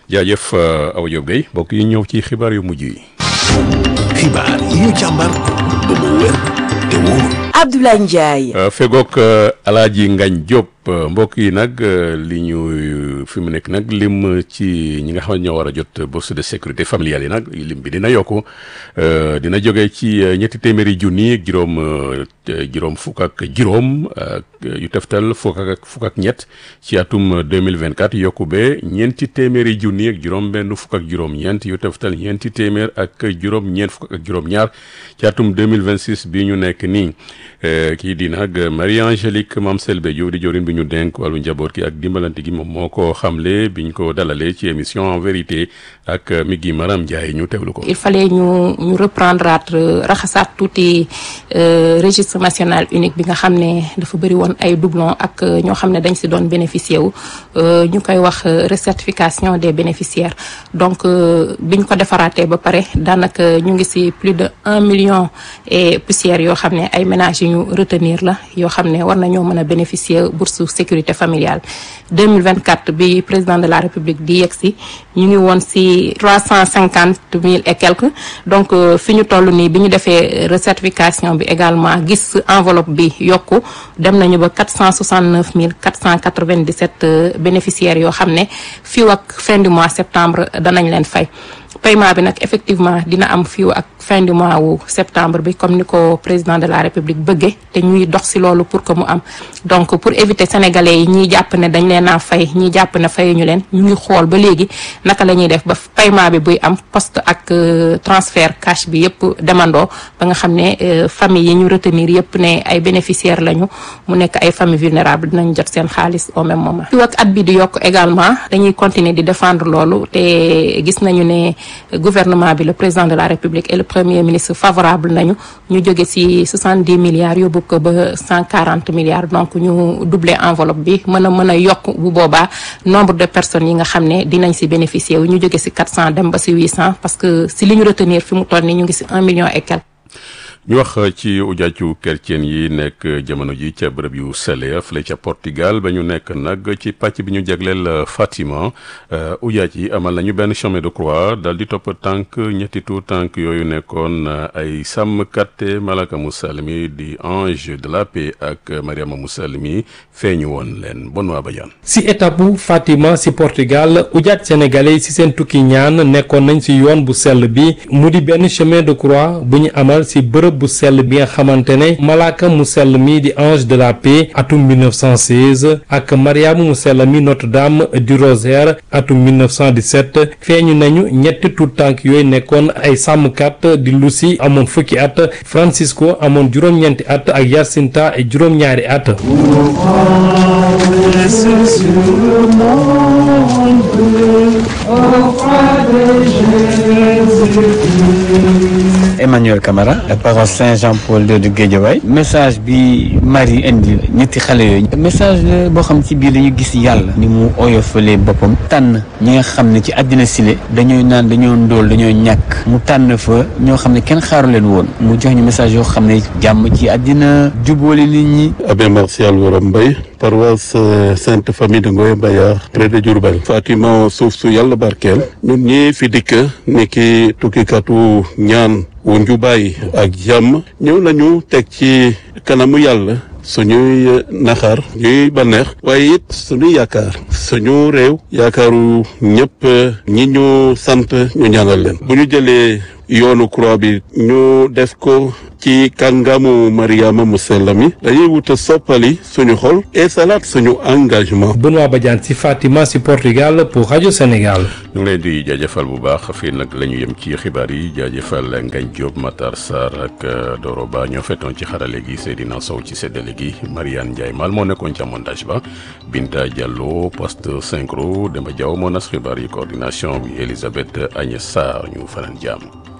jaajëf Awa Diop Gueye mbokk yi ñëw ci xibaar yu mujj yi. xibaar yi ñu càmbar ba mu wér te wóor. Abdoulaye Ndiaye. fegook Alaaji Ngagne Diop mbokk yi nag li ñu fi mu nekk nag lim ci ñi nga xam ne ñoo war a jot bourse de sécurité familiale yi nag lim bi dina yokku dina jógee ci ñetti téeméeri junni ak juróom fukk ak juróom yu teftal fukk ak ñett ci atum 2024 yokku be ñeenti téeméeri junni ak juróom benn fukk ak juróom ñeent yu teftal ñeenti téeméer ak juróom ñeent fukk ak juróom ñaar ci atum 2026 bi ñu nekk nii kii di nag Marie-Angélique Mame Selbé Diouf di jawriñ bi ñu dénk wàllu njaboot gi ak dimbalante gi moom moo ko xamle biñ ko dalalee ci émission en vérité ak mi gi Maram Ndiaye ñu teewlu ko. Il fallait ñu reprendre raxasaat tuuti registre national unique bi nga xam ne dafa bëri woon ay doublons ak ñoo xam ne dañ si doon bénéficier wu ñu koy wax recertification des bénéficiaires donc biñ ko defaraatee ba pare daanaka ñu ngi si plus de 1 million et poussière yoo xam ne ay ménages yu ñu retenir la yoo xam ne war nañoo mën a bénéficier bourse sécurité familiale 2024 bi président de la république di yegsi ñu ngi woon si 350 000 et quelques donc fi ñu toll nii bi ñu defee recertification bi également gis enveloppe bi yokku dem nañu ba 469 497 bénéficiaires yoo xam ne fii ak fin du mois septembre danañ leen fay paiement bi nag effectivement dina am fii ak fin du mois wu septembre bi comme ni ko président de la république bëggee te ñuy dox si loolu pour que mu am donc pour éviter sénégalais yi ñiy jàpp ne dañ leen a fay ñiy jàpp ne fayuñu leen ñu ngi xool ba léegi naka la ñuy def ba paiement bi buy am poste ak transfert cash bi yëpp demandoo ba nga xam ne famille yi ñu retenir yëpp ne ay bénéficiaires lañu mu nekk ay famille vulnérables dinañ jot seen xaalis au même moment. fii ak at bi di yokk également dañuy continuer di défendre loolu te gis nañu ne gouvernement bi le président de la république et le premier ministre favorable nañu ñu jóge ci 70 milliards yóbbu ko ba 140 milliards donc ñu doubler enveloppe bi mën a yokk bu boobaa nombre de personnes yi nga xam ne dinañ ci bénéficier wu ñu jóge ci 400 dem ba ci 800 parce que ci li ñu retenir fi mu toll nii ñu ngi ci 1 million et quelques. ñu wax ci ujaaju chrétien yi nekk jamono ji ca bërëb yu sell fële ca Portugal ba ñu nekk nag ci pàcc bi ñu jagleel Fatima ujaaj yi amal nañu benn chemin de croix dal di topp tànk ñetti tuur tànk yooyu nekkoon ay sàmmkat Malaka mu sell mi di ange de la paix ak Mariama mu sell mi feeñu woon leen Benoît Badiane. si étape bu Fatima si Portugal ujaaj sénégalais si seen tukki ñaan nekkoon nañ si yoon bu sell bi mu di benn chemin de croix bu ñu amal si bërëb bu sell bi nga xamante ne Malaka mu sell mi di ange de la paix atum 1916 ak Mariama mu sell mi Notre-Dame du Rosaire atum 1917 feeñu nañu ñetti tuut tànk yooyu nekkoon ay sàmmkat di Lucy amoon fukki at Francisco amoon juróom-ñeenti at ak Jacinta juróom-ñaari at. Emmanuel Camara paroisse Saint-Jean-Paul II de Guédiawaye message bi Marie indi ñetti xale yooyu message la boo xam ci biir dañu gis yàlla ni mu oyofalee boppam tànn ñi nga xam ne ci àddina sile dañooy naan dañoo ndóol dañoo ñàkk mu tànn fa ñoo xam ne kenn xaaru leen woon mu jox ñu message yoo xam ne jàmm ci àddina jubóole nit ñi. Abbé Martial Wara Mbaye paroisse Sainte Famille de Ngoye Mbayar près de Diourbel. Fatima suuf su yàlla barkeel ñun ñii fi dikk niki tukkikatu ñaan wu njubaay ak jàmm ñëw nañu teg ci kanamu yàlla suñuy naxar ñuy bànneex waaye it suñuy yaakaar suñu réew yaakaaru ñëpp ñi ñu sant ñu ñaanal leen bu ñu jëlee yoonu croix bi ñu def ko ci kàngamu Mariama mu sell mi dañuy wut a soppali suñu xol et salaat suñu engagement. Benoît Badiane si Fatima si Portugal pour rajo Sénégal. ñu ngi leen di jaajëfal bu baax fii nag la ñu yem ci xibaar yi jaajëfal Ngagne Diop Matar Sarr ak Doro Ba ñoo fetoon ci xarale gi Seydina Sow ci séddale gi Mariane Ndiaye Mal moo nekkoon ca montage ba Binta Diallo poste synchro Demba Diaw moo nas xibaar yi coordination bi Elisabeth Agnès Sarr ñu fanaan jàmm.